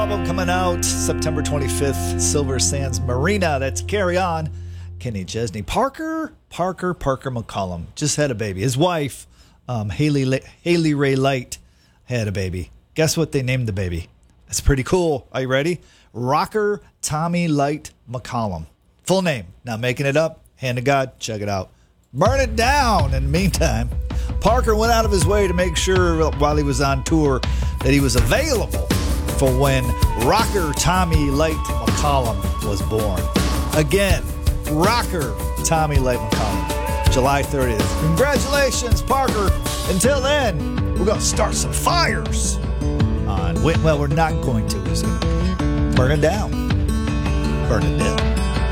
album coming out September 25th, Silver Sands Marina. That's Carry On. Kenny Chesney. Parker McCollum just had a baby. His wife, Haley Ray Light, had a baby. Guess what they named the baby? That's pretty cool. Are you ready? Rocker Tommy Light McCollum. Full name. Not making it up. Hand of God. Check it out. Burn it down. In the meantime, Parker went out of his way to make sure while he was on tour that he was available for when Rocker Tommy Light McCollum was born. Again, Rocker Tommy Light McCollum, July 30th. Congratulations, Parker. Until then, we're going to start some fires on, well, we're not going to. We're just going to burn it down. Burn it down.